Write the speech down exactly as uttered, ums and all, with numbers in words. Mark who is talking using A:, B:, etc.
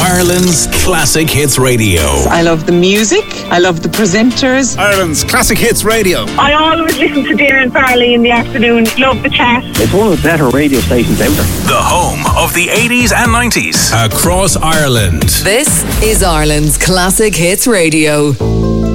A: Ireland's Classic Hits Radio.
B: I love the music. I love the presenters.
C: Ireland's Classic Hits Radio.
D: I always listen to Darren Farley in the afternoon. Love the chat.
E: It's one of the better radio stations out there.
A: The home of the eighties and nineties across Ireland.
F: This is Ireland's Classic Hits Radio.